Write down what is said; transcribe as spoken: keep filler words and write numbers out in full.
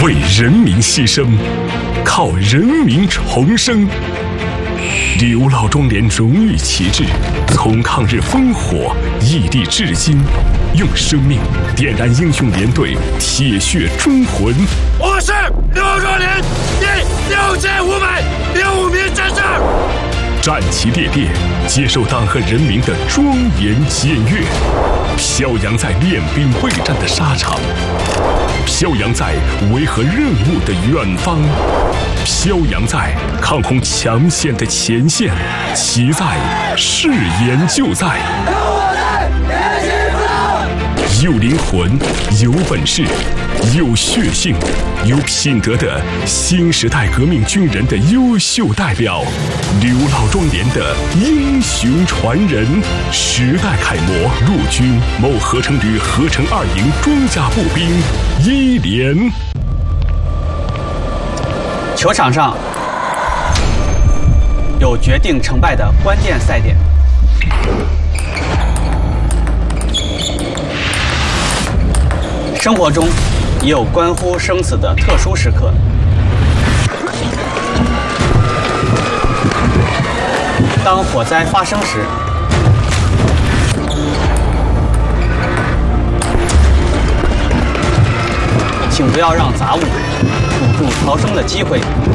为人民牺牲，靠人民重生。刘老庄连荣誉旗帜从抗日烽火屹立至今，用生命点燃英雄连队铁血忠魂。 我是刘老庄连第六千五百零五名战士， 战旗猎猎，接受党和人民的庄严检阅，飘扬在练兵备战的沙场，飘扬在维和任务的远方，飘扬在抗洪抢险的前线，其在誓言就在。有灵魂，有本事，有血性，有品德的新时代革命军人的优秀代表，刘老庄连的英雄传人，时代楷模，陆军某合成旅合成二营装甲步兵一连。 球场上有决定成败的关键赛点，生活中也有关乎生死的特殊时刻。当火灾发生时，请不要让杂物堵住逃生的机会。